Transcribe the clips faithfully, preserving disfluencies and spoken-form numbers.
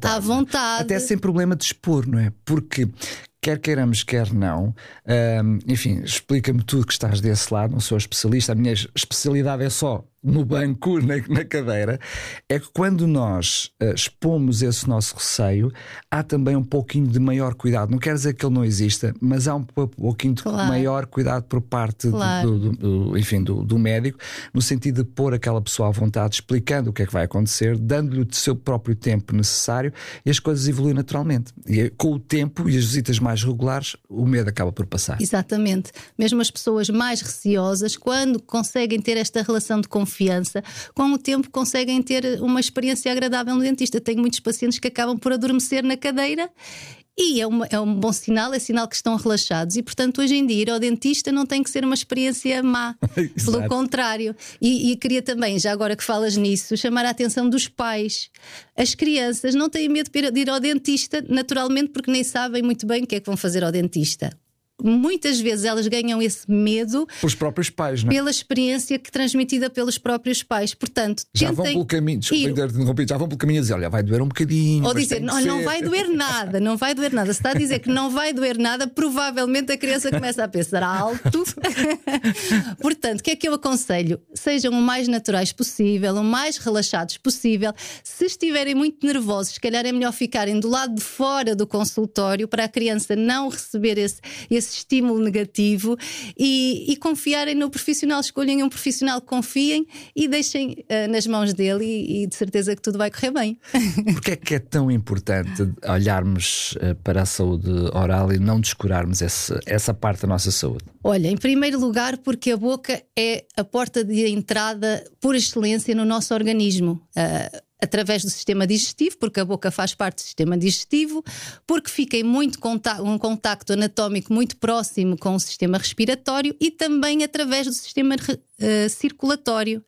vontade. À vontade. Até sem problema de expor, não é? Porque quer queiramos, quer não, hum, enfim, explica-me tudo que estás desse lado, não sou especialista, a minha especialidade é só no banco, na, na cadeira. É que quando nós uh, expomos esse nosso receio, há também um pouquinho de maior cuidado. Não quer dizer que ele não exista, mas há um pouquinho de claro. maior cuidado por parte claro. do, do, do, enfim, do, do médico, no sentido de pôr aquela pessoa à vontade, explicando o que é que vai acontecer, dando-lhe o seu próprio tempo necessário, e as coisas evoluem naturalmente. E com o tempo e as visitas mais regulares, o medo acaba por passar. Exatamente. Mesmo as pessoas mais receosas, quando conseguem ter esta relação de confiança, com o tempo conseguem ter uma experiência agradável no dentista. Tenho muitos pacientes que acabam por adormecer na cadeira. E é, uma, é um bom sinal, é sinal que estão relaxados. E, portanto, hoje em dia, ir ao dentista não tem que ser uma experiência má. Pelo contrário. E, e queria também, já agora que falas nisso, chamar a atenção dos pais. As crianças não têm medo de ir ao dentista, naturalmente, porque nem sabem muito bem o que é que vão fazer ao dentista. Muitas vezes elas ganham esse medo pelos próprios pais, não é? Pela experiência que transmitida pelos próprios pais. Portanto, já vão pelo caminho, desculpa, ir... já vão pelo caminho a dizer, olha, vai doer um bocadinho. Ou dizer, não, não vai doer nada, não vai doer nada. Se está a dizer que não vai doer nada, provavelmente a criança começa a pensar alto. Portanto, o que é que eu aconselho? Sejam o mais naturais possível, o mais relaxados possível. Se estiverem muito nervosos, se calhar é melhor ficarem do lado de fora do consultório para a criança não receber esse, esse estímulo negativo e, e confiarem no profissional. Escolhem um profissional que confiem e deixem uh, nas mãos dele e, e de certeza que tudo vai correr bem. Porquê é que é tão importante olharmos uh, para a saúde oral e não descurarmos esse, essa parte da nossa saúde? Olha, em primeiro lugar porque a boca é a porta de entrada por excelência no nosso organismo. Uh, através do sistema digestivo, porque a boca faz parte do sistema digestivo, porque fica em muito contacto, um contacto anatómico muito próximo com o sistema respiratório e também através do sistema uh, circulatório.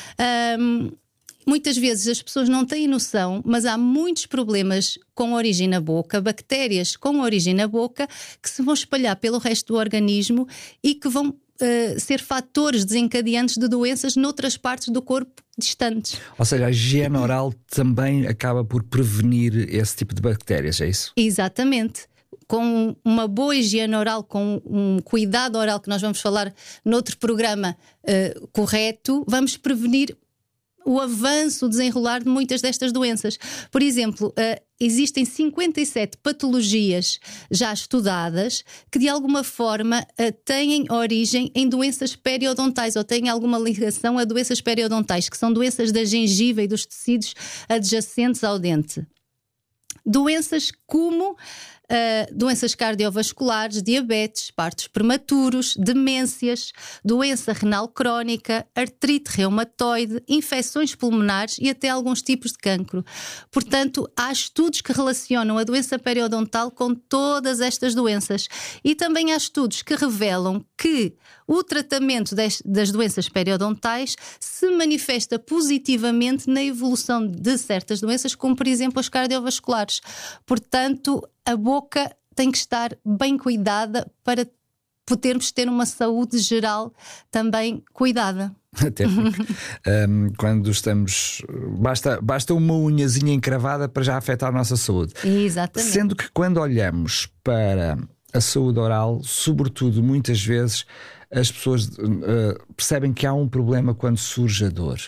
Um, muitas vezes as pessoas não têm noção, mas há muitos problemas com origem na boca, bactérias com origem na boca, que se vão espalhar pelo resto do organismo e que vão Uh, ser fatores desencadeantes de doenças noutras partes do corpo distantes. Ou seja, a higiene oral também acaba por prevenir esse tipo de bactérias, é isso? Exatamente. Com uma boa higiene oral, com um cuidado oral, que nós vamos falar noutro programa uh, correto, vamos prevenir o avanço, o desenrolar de muitas destas doenças. Por exemplo, uh, existem cinquenta e sete patologias já estudadas que de alguma forma uh, têm origem em doenças periodontais ou têm alguma ligação a doenças periodontais, que são doenças da gengiva e dos tecidos adjacentes ao dente. Doenças como Uh, doenças cardiovasculares, diabetes, partos prematuros, demências, doença renal crónica, artrite reumatoide, infecções pulmonares e até alguns tipos de cancro. Portanto, há estudos que relacionam a doença periodontal com todas estas doenças e também há estudos que revelam que o tratamento des, das doenças periodontais se manifesta positivamente na evolução de certas doenças, como por exemplo as cardiovasculares. Portanto, a boca tem que estar bem cuidada para podermos ter uma saúde geral também cuidada. Até porque um, quando estamos. Basta, basta uma unhazinha encravada para já afetar a nossa saúde. Exatamente. Sendo que quando olhamos para a saúde oral, sobretudo muitas vezes as pessoas uh, percebem que há um problema quando surge a dor.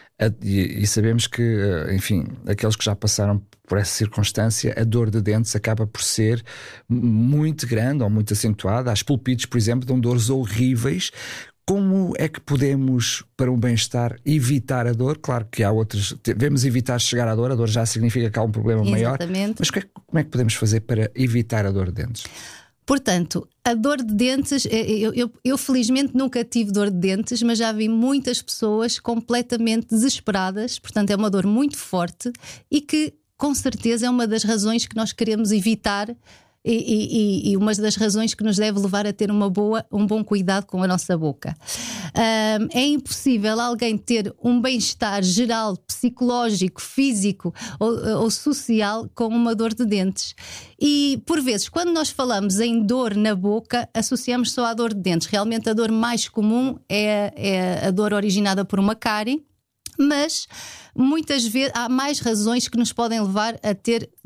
E, e sabemos que, enfim, aqueles que já passaram por essa circunstância, a dor de dentes acaba por ser muito grande ou muito acentuada. As pulpites, por exemplo, dão dores horríveis. Como é que podemos, para um bem-estar, evitar a dor? Claro que há outras, devemos evitar chegar à dor, a dor já significa que há um problema maior. Mas como é que podemos fazer para evitar a dor de dentes? Portanto, a dor de dentes, eu, eu, eu felizmente nunca tive dor de dentes, mas já vi muitas pessoas completamente desesperadas. Portanto, é uma dor muito forte e que, com certeza, é uma das razões que nós queremos evitar e, e, e uma das razões que nos deve levar a ter uma boa, um bom cuidado com a nossa boca. Um, é impossível alguém ter um bem-estar geral, psicológico, físico ou, ou social com uma dor de dentes. E, por vezes, quando nós falamos em dor na boca, associamos só à dor de dentes. Realmente a dor mais comum é, é a dor originada por uma cárie, mas muitas vezes há mais razões que nos podem levar a ter